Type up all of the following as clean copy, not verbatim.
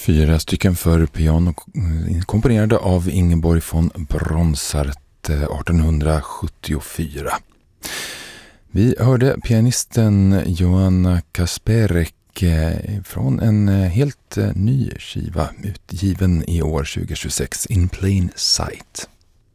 4 stycken för piano komponerade av Ingeborg von Bronsart 1874. Vi hörde pianisten Joanna Kasperek från en helt ny skiva utgiven i år 2026, In Plain Sight.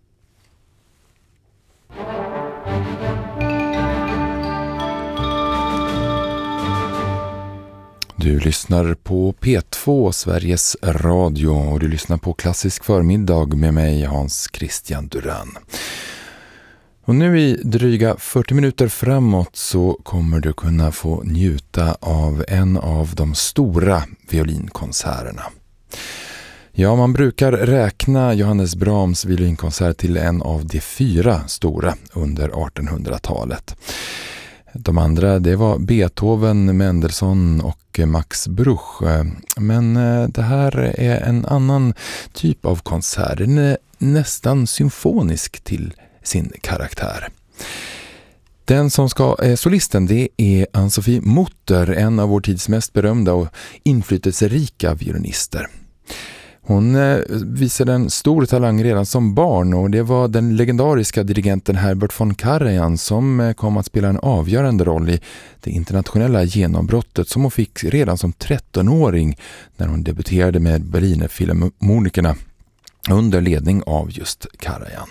Du lyssnar på P2, Sveriges Radio, och du lyssnar på Klassisk förmiddag med mig, Hans Christian Duran. Och nu i dryga 40 minuter framåt så kommer du kunna få njuta av en av de stora violinkonserterna. Ja, man brukar räkna Johannes Brahms violinkonsert till en av de 4 stora under 1800-talet. De andra, det var Beethoven, Mendelssohn och Max Bruch. Men det här är en annan typ av konsert. Den är nästan symfonisk till sin karaktär. Den som är solisten, det är Ann-Sophie Mutter, en av vår tids mest berömda och inflytelserika violinister. Hon visade en stor talang redan som barn, och det var den legendariska dirigenten Herbert von Karajan som kom att spela en avgörande roll i det internationella genombrottet som hon fick redan som 13-åring när hon debuterade med Berliner Philharmonikerna under ledning av just Karajan.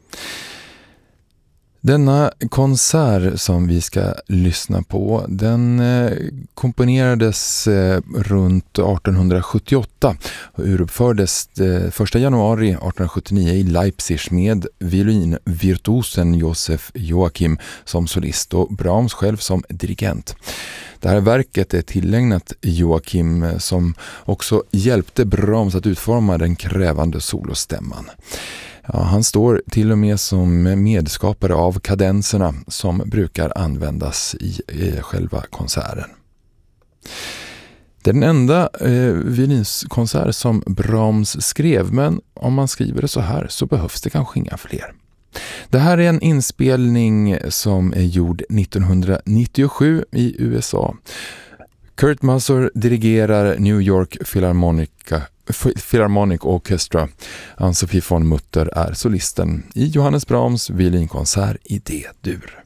Denna konsert som vi ska lyssna på, den komponerades runt 1878 och uruppfördes 1 januari 1879 i Leipzig med violinvirtuosen Josef Joachim som solist och Brahms själv som dirigent. Det här verket är tillägnat Joachim som också hjälpte Brahms att utforma den krävande solostämman. Ja, han står till och med som medskapare av kadenserna som brukar användas i själva konserten. Det är den enda violinkonsert som Brahms skrev, men om man skriver det så här så behövs det kanske inga fler. Det här är en inspelning som är gjord 1997 i USA. Kurt Masur dirigerar New York Philharmonic Orchestra. Ann-Sophie von Mutter är solisten i Johannes Brahms violinkonsert i D-dur.